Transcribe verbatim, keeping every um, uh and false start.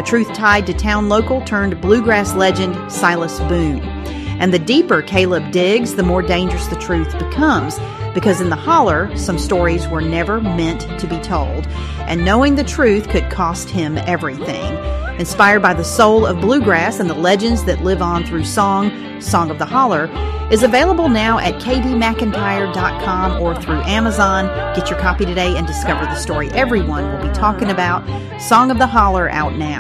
truth tied to town local turned bluegrass legend Silas Boone. And the deeper Caleb digs, the more dangerous the truth becomes, because in the holler, some stories were never meant to be told, and knowing the truth could cost him everything. Inspired by the soul of bluegrass and the legends that live on through song, Song of the Holler is available now at k d mcintyre dot com or through Amazon. Get your copy today and discover the story everyone will be talking about. Song of the Holler out now.